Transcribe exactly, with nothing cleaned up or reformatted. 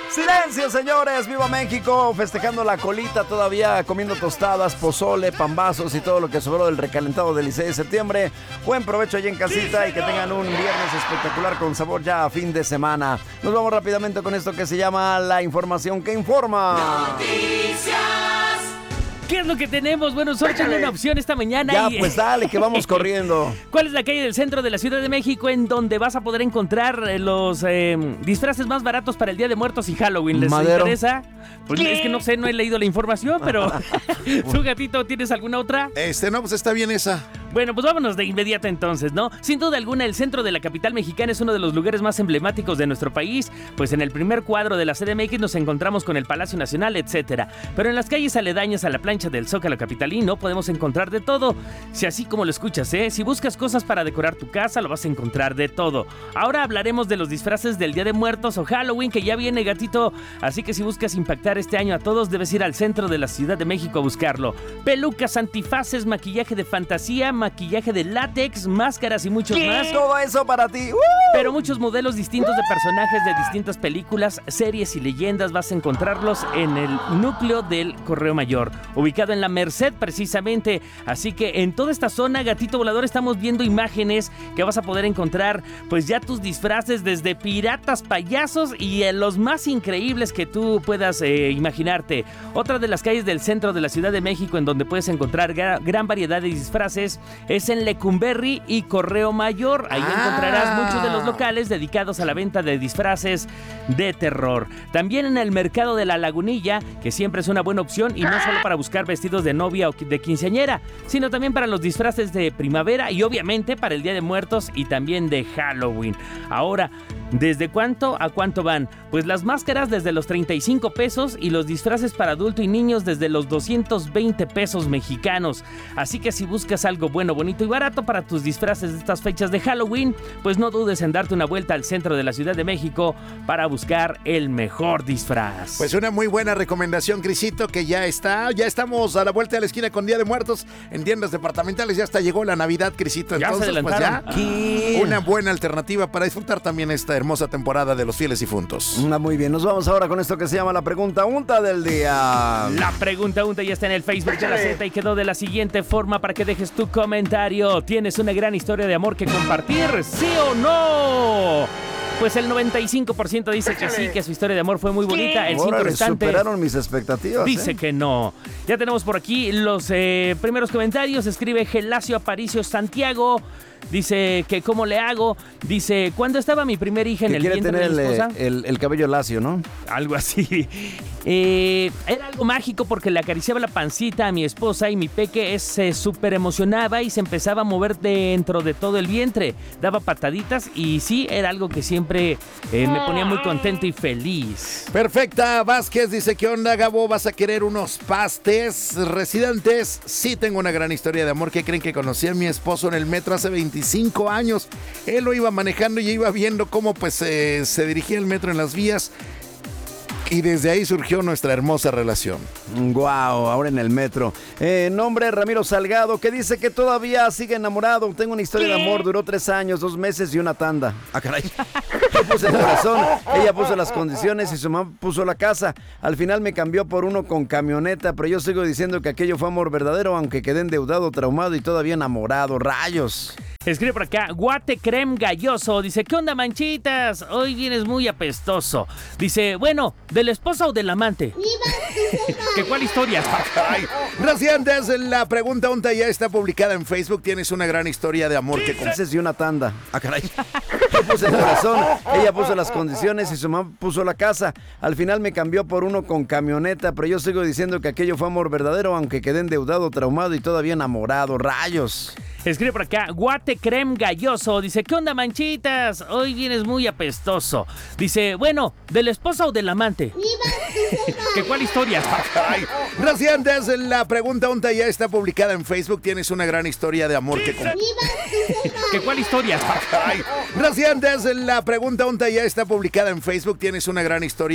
Silencio, señores, viva México, festejando la colita todavía, comiendo tostadas, pozole, pambazos y todo lo que sobró del recalentado del dieciséis de septiembre. Buen provecho allí en casita y que tengan un viernes espectacular con sabor ya a fin de semana. Nos vamos rápidamente con esto que se llama la información que informa. Noticias. ¿Qué es lo que tenemos? Bueno, sórchenle una opción esta mañana. Ya, y... pues dale, que vamos corriendo. ¿Cuál es la calle del centro de la Ciudad de México en donde vas a poder encontrar los eh, disfraces más baratos para el Día de Muertos y Halloween? ¿Les Madero. interesa? Pues es que no sé, no he leído la información, pero... ¿Tú, gatito, tienes alguna otra? Este, no, pues está bien esa. Bueno, pues vámonos de inmediato entonces, ¿no? Sin duda alguna, el centro de la capital mexicana es uno de los lugares más emblemáticos de nuestro país, pues en el primer cuadro de la C D M X nos encontramos con el Palacio Nacional, etcétera. Pero en las calles aledañas a la plancha del Zócalo capitalino podemos encontrar de todo. Si así como lo escuchas, ¿eh? Si buscas cosas para decorar tu casa, lo vas a encontrar de todo. Ahora hablaremos de los disfraces del Día de Muertos o Halloween, que ya viene, gatito. Así que si buscas impactar este año a todos, debes ir al centro de la Ciudad de México a buscarlo. Pelucas, antifaces, maquillaje de fantasía, maquillaje de látex, máscaras y muchos ¿Qué? más. Todo eso para ti. ¡Uh! Pero muchos modelos distintos de personajes de distintas películas, series y leyendas vas a encontrarlos en el núcleo del Correo Mayor, ubicado en la Merced precisamente. Así que en toda esta zona, gatito volador, estamos viendo imágenes que vas a poder encontrar pues ya tus disfraces desde piratas, payasos y eh, los más increíbles que tú puedas eh, imaginarte. Otra de las calles del centro de la Ciudad de México en donde puedes encontrar gra- gran variedad de disfraces es en Lecumberri y Correo Mayor. Ahí Ah. encontrarás muchos de los locales dedicados a la venta de disfraces de terror. También en el mercado de la Lagunilla, que siempre es una buena opción y no solo para buscar vestidos de novia o de quinceañera, sino también para los disfraces de primavera y obviamente para el Día de Muertos y también de Halloween. Ahora, ¿desde cuánto a cuánto van? Pues las máscaras desde los treinta y cinco pesos y los disfraces para adulto y niños desde los doscientos veinte pesos mexicanos. Así que si buscas algo bueno, bonito y barato para tus disfraces de estas fechas de Halloween, pues no dudes en darte una vuelta al centro de la Ciudad de México para buscar el mejor disfraz. Pues una muy buena recomendación, Crisito, que ya está, ya estamos a la vuelta de la esquina con Día de Muertos en tiendas departamentales, ya hasta llegó la Navidad, Crisito, Ya se entonces pues adelantaron. ya ¿Qué? una buena alternativa para disfrutar también esta hermosa temporada de los fieles difuntos. Ah, muy bien, nos vamos ahora con esto que se llama la pregunta unta del día. La pregunta unta ya está en el Facebook de la Z y quedó de la siguiente forma para que dejes tu comentario. ¿Tienes una gran historia de amor que compartir? ¿Sí o no? Pues el noventa y cinco por ciento dice que sí, que su historia de amor fue muy bonita. El cinco Órale, restantes superaron mis expectativas. dice ¿eh? que no. Ya tenemos por aquí los eh, primeros comentarios. Escribe Gelacio Aparicio Santiago. Dice que cómo le hago. Dice, cuando estaba mi primer hija en Que el quiere vientre tener de mi el, esposa. el, el cabello lacio, ¿no? Algo así. Eh, era algo mágico porque le acariciaba la pancita a mi esposa y mi peque se súper emocionaba y se empezaba a mover dentro de todo el vientre. Daba pataditas y sí, era algo que siempre eh, me ponía muy contento y feliz. Perfecta Vázquez dice, ¿qué onda, Gabo? ¿Vas a querer unos pastes residentes? Sí, tengo una gran historia de amor. ¿Qué creen? Que conocí a mi esposo en el metro hace veinticinco años. Él lo iba manejando y yo iba viendo cómo pues eh, se dirigía el metro en las vías. Y desde ahí surgió nuestra hermosa relación. Guau, ahora en el metro. Eh, nombre Ramiro Salgado, que dice que todavía sigue enamorado. Tengo una historia de amor, duró tres años, dos meses y una tanda. Ah, caray. Yo puse el corazón, ella puso las condiciones y su mamá puso la casa. Al final me cambió por uno con camioneta, pero yo sigo diciendo que aquello fue amor verdadero, aunque quedé endeudado, traumado y todavía enamorado. ¡Rayos! Escribe por acá, Guate Crem Galloso. Dice, ¿qué onda, manchitas? Hoy vienes muy apestoso. Dice, bueno, ¿de la esposa o del amante? ¿Qué cuál historia? Ay, Recientes, la pregunta unta ya está publicada en Facebook. Tienes una gran historia de amor que con... Meses y una tanda. Ah, caray. Yo puse el corazón, ella puso las condiciones y su mamá puso la casa. Al final me cambió por uno con camioneta, pero yo sigo diciendo que aquello fue amor verdadero, aunque quedé endeudado, traumado y todavía enamorado. ¡Rayos! Escribe por acá, Guate Crem Galloso. Dice, ¿qué onda, manchitas? Hoy vienes muy apestoso. Dice, bueno, ¿de la esposa o del amante? ¿Qué cuál historia? Ay, Recientes, la pregunta unta ya está publicada en Facebook. Tienes una gran historia de amor que con... ¿Qué cuál historia? Ay, Recientes, la pregunta unta ya está publicada en Facebook. Tienes una gran historia